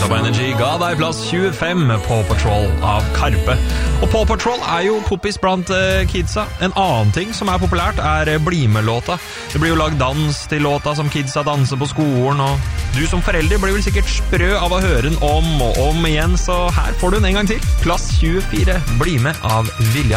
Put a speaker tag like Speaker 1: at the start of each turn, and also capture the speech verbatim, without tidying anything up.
Speaker 1: på Energy ga deg plass tjuefem Paw Patrol av Karpe. Og Paw Patrol er jo poppis blant uh, kidsa. En annen ting som er populært er uh, Bli med-låta. Det blir jo lagd dans til låta som kidsa danser på skolen, og du som forelder blir vel sikkert sprø av å høre den om og om igjen, så her får du den en gang til. Plass tjuefire, Bli med av Viljar.